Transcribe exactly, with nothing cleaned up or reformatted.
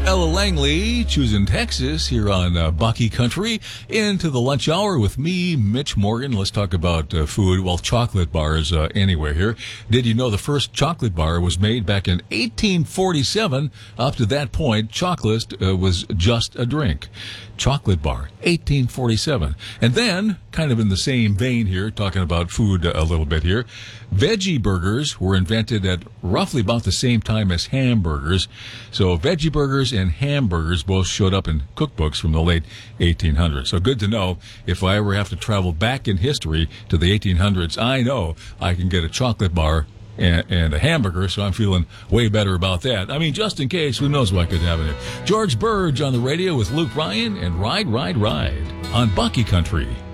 Ella Langley, choosing Texas here on uh, Bucky Country. Into the lunch hour with me, Mitch Morgan. Let's talk about uh, food. Well, chocolate bars uh, anyway here. Did you know the first chocolate bar was made back in eighteen forty-seven? Up to that point, chocolate uh, was just a drink. Chocolate bar, eighteen forty-seven. And then, kind of in the same vein here, talking about food a little bit here, veggie burgers were invented at roughly about the same time as hamburgers. So veggie burgers and hamburgers both showed up in cookbooks from the late eighteen hundreds. So good to know. If I ever have to travel back in history to the eighteen hundreds, I know I can get a chocolate bar and, and a hamburger, so I'm feeling way better about that. I mean, just in case, who knows what could happen there. George Burge on the radio with Luke Ryan and Ride, Ride, Ride on Bucky Country.